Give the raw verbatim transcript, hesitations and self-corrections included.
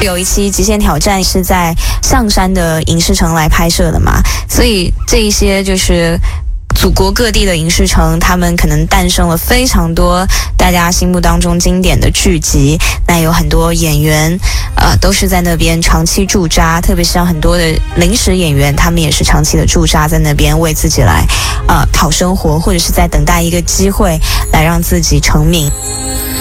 有一期《极限挑战》是在象山的影视城来拍摄的嘛，所以这一些就是祖国各地的影视城，他们可能诞生了非常多大家心目当中经典的剧集。那有很多演员，呃，都是在那边长期驻扎，特别是像很多的临时演员，他们也是长期的驻扎在那边，为自己来呃讨生活，或者是在等待一个机会来让自己成名。